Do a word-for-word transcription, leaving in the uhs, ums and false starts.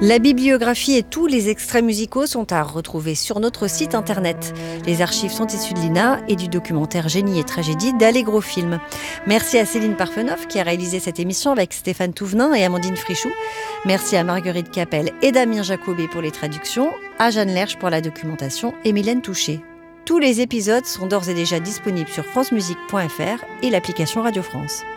La bibliographie et tous les extraits musicaux sont à retrouver sur notre site internet. Les archives sont issues de l'I N A et du documentaire Génie et tragédie d'Allegro Film. Merci à Céline Parfenoff qui a réalisé cette émission avec Stéphane Touvenin et Amandine Frichou. Merci à Marguerite Capel et Damien Jacobet pour les traductions, à Jeanne Lerche pour la documentation et Mylène Touché. Tous les épisodes sont d'ores et déjà disponibles sur francemusique point f r et l'application Radio France.